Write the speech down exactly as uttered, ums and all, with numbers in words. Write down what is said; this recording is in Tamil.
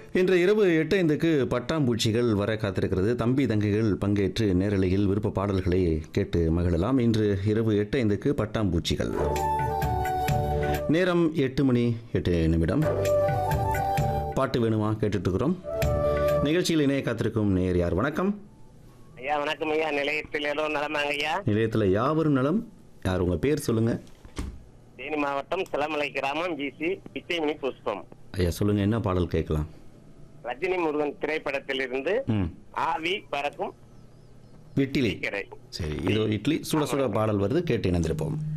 இன்று இரவு எட்டு ஐந்துக்கு பட்டாம்பூச்சிகள் வர காத்திருக்கிறது. தம்பி தங்கைகள் பங்கேற்று நேரலையில் விருப்ப பாடல்களை கேட்டு மகிழலாம். இன்று இரவு எட்டு ஐந்துக்கு பட்டாம்பூச்சிகள். நேரம் எட்டு மணி எட்டு நிமிடம். பாட்டு வேணுமா கேட்டுட்டு இருக்கிறோம். நிகழ்ச்சியில் இணைய காத்திருக்கும் நேர் யார்? வணக்கம் ஐயா. வணக்கம் ஐயா. நிலையத்தில் எல்லோரும் நலமாங்க ஐயா? நிலையத்தில் யாவரும் நலம். யார் உங்க பேர் சொல்லுங்க? தேனி மாவட்டம் சிலமலை கிராமம் ஜிசி பிச்சைமணி புஷ்பம். ஐயா சொல்லுங்க, என்ன பாடல் கேட்கலாம்? ரஜினி முருகன் திரைப்படத்திலிருந்து ம் ஆவி பறக்கும் இட்லி. கரை. சரி, இதோ இட்லி சுட சுட பாடல் வருது, கேட்டு இணைந்திருப்போம்.